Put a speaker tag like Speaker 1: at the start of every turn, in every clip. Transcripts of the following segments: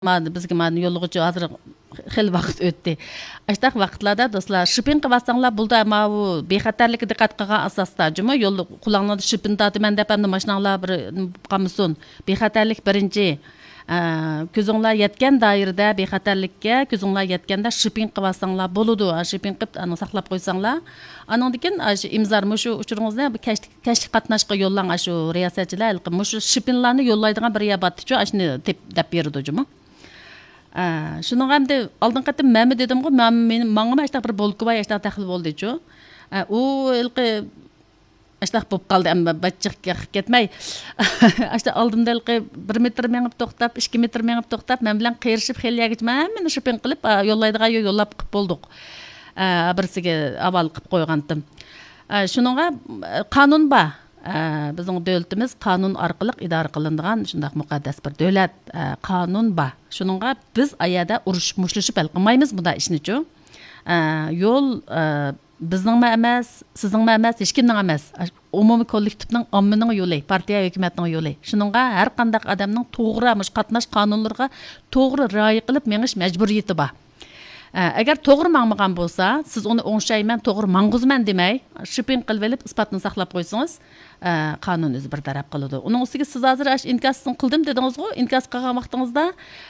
Speaker 1: Bizga yo'lg'uchi hozir xil vaqt o'tdi. Ashtaq vaqtlarda do'stlar shipping qilsanglar bo'ldi, ammo bu bexatarlikka diqqat qilgan asosda juma yo'l qulanglarda shipping tatiman deb ham mashinanglar bir qamsin. Bexatarlik birinchi. Ko'zinglar yetgan doirada bexatarlikka ko'zinglar yetganda shipping qilsanglar bo'ladi. Shipping qilib ani saqlab qo'ysanglar, andan keyin imzor shu uchuringizni kashlik qatnashga yo'llang shu riyosatchilar shu shippinglarni yo'llaydigan bir yabatchi shuni deb berdi juma. Şunun hamda aldın qatim məmi dedim ki, mənim aştaq bir bolku var, aştaq təxil oldu ki. O ilqi aştaq bop qaldı, amma batçıq ketmey. Aştaq aldımda ilqi 1 metr məngib toxtab, 2 metr məngib toxtab, mən bilan qeyrişib xeyli yagıç məmini şüpin qilib, yollaydığa yollab qıb bolduq. Birisiga aval qıb qoyğandım. Şununğa qanun ba. Bizning davlatimiz qonun orqali idora qilinadigan shunday muqaddas bir davlat qonun bor. Shuningga biz ayada urush mushlashib qilmaymiz bunda ishni-chu. Yo'l bizning emas, sizning emas, hech kimning emas. Umumiy kollektivning ommaning yo'li, partiya hukumatning yo'li. Shuningga har qanday odamning to'g'ri qatnash qonunlariga to'g'ri rioya qilib menish majburiyati bor. Agar to'g'ri mangmagan bo'lsa, siz uni o'ngshayman, to'g'ri mang'uzman demay, shipping qilib olib isbotni saqlab qo'ysangiz, qonun o'zi bir taraf qiladi. Uning ustiga siz hozir inkasni qildim dedingiz-ku, inkas qilgan vaqtingizda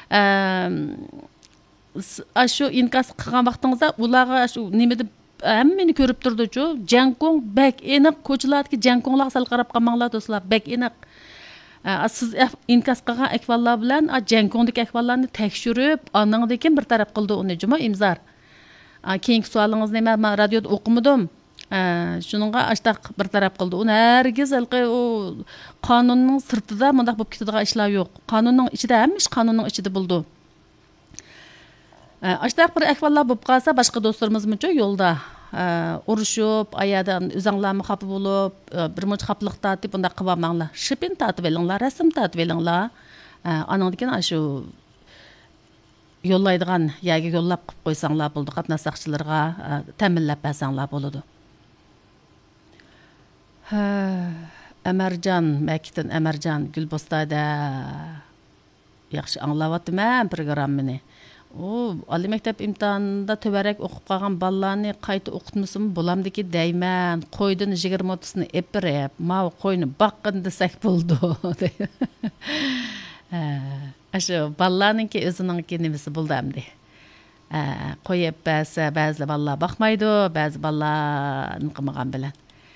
Speaker 1: shu inkas qilgan vaqtingizda ularga shu nima deb hammani ko'rib turdi-chu, Jankong bak aniq ko'chalardagi Jankonglarga sal qarab qolmanglar do'stlar, bak aniq. Siz inkas qilgan ahvollar bilan Jankongdagi ahvollarni tekshirib, andan keyin bir taraf qildi uni juma imzor. Keyingi savolingizni men radioda o'qimadim. Shuningga ashtaq bir taraf qildi. Uni hargiz o qonunning sirtida bundaq bo'lib ketadigan ishlar yo'q. Qonunning ichida hamma ish qonunning ichida bo'ldi. Ashtaq bir ahvollar bo'lib qolsa, boshqa do'stlarimizmi-chu yo'lda urushib, ayadan o'zinglarni xafa bo'lib, bir muncha xafalık tatib bunda qilmanglar. Shipping tatib elinglar, rasm tatib elinglar. Andan keyin shu yollaydigan yerga yollab qilib qo'ysanglar bo'ldi. Qatnash saqchilarga ta'minlab bersanglar bo'ladi. Əmərcan, Məkitin Əmərcan Gülbostada yaxşı anlavatman proqramını. Ali məktəb imtahanında töbərək oxub qalğan ballarını qayta oxutmasım bulamdaki dəymən, qoydun 20-30'ını epirib, mav qoyunu baqqın desək buldu. Aşı ballarınki özününki nimisi buldu əmdi. Qoyub bəzi ballar baxmaydı, bəzi ballarını qımıqan bilən.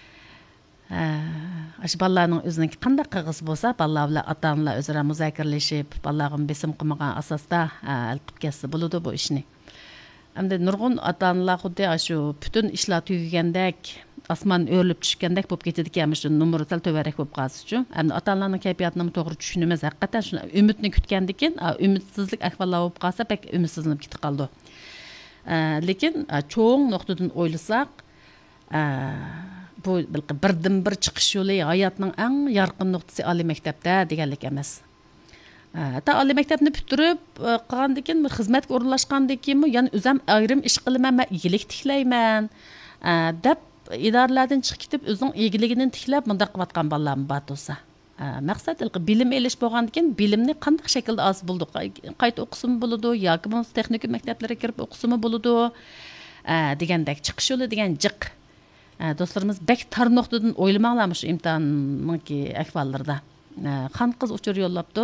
Speaker 1: Aşı ballarning o'zininki qanday qilg'isi bo'lsa, ballar bilan ota-onalar o'zaro muzokiralashib, ballarga besim qilmagan asosda qilib ketsa bo'ladi bu ishni. Hamda nurg'un ota-onalar xuddi shu butun ishlar tugagandek, osmon o'rilib tushgandek bo'lib ketadi-ki, shu numri sal to'varak bo'lib qolsa-chu. Hamda ota-onalarning kayfiyatini to'g'ri tushunimiz haqiqatan shuni umidni kutgandikin, umidsizlik ahvollari bo'lib qolsa, pek umidsizlanib ketib qoldi. Lekin cho'ng nuqtadan o'ylasak, bu birdan bir chiqish yo'li hayotning eng yorqin nuqtasi oliy maktabda deganlik emas. Ta oliy maktabni bitirib qilgandan keyin xizmatga o'rinlashgandan keyin yana o'zim ayrim ish qilaman, men igilik tiklayman deb idoralardan chiqib ketib o'zining igiligini tiklab bundaq qilayotgan bolalar bor bo'lsa. Maqsad bilim elish bo'lgandan keyin bilimni qanday shaklda oz bo'ldi, qayta o'qisimi bo'ladi yoki texnik maktablarga kirib o'qisimi bo'ladi degandek chiqish yo'li degan jiq. Do'stlarimiz bek tar nuqtadan o'ylamanglar shu imtihonniki ahvollarda. Qan qiz uchur yo'llabdi.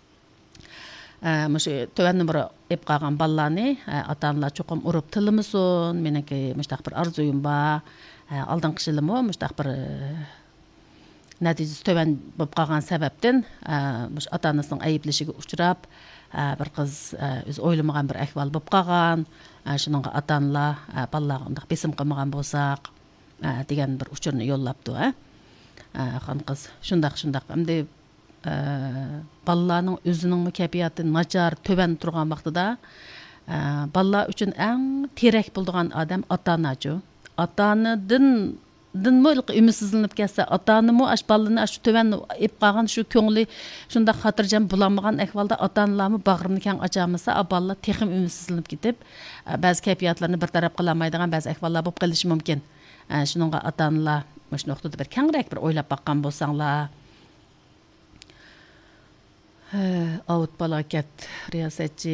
Speaker 1: Shu tovanni bir ep qolgan bolalarni ota-onalar cho'qim urib tilimisin, meniki mushtaq bir arzuyim bor. Oldingi yilimi mushtaq bir natijasi tovan bo'lib qolgan sababdan ota-onasining ayiblashiga uchrab, bir qiz o'zi o'ylamagan bir ahvol bo'lib qolgan. Shuningga ota-onalar bolalarga undaq besim qilmagan bo'lsaq degan bir uchurni yo'llabdi. Xon qiz shundaq endi bolalarning o'zining kayfiyati nachar tovan turgan vaqtida bolalar uchun eng terak bo'ladigan odam ota-onachu. Ota-onadan ümidsizlanib ketsa, ota-onami ash bolalarni shu tovan ep qolgan shu ko'ngli shundaq xotirjam bo'lmagan ahvolda ota-onalarni bag'rini keng ochamasa, bolalar texim ümidsizlanib ketib, ba'zi kayfiyatlarni bir taraf qila olmaydigan ba'zi ahvollar bo'lib qolishi mumkin. Shuningga ota-onalar shu nuqtada bir kengroq bir o'ylab baqqan bo'lsanglar, Avut Balakat riyosatchi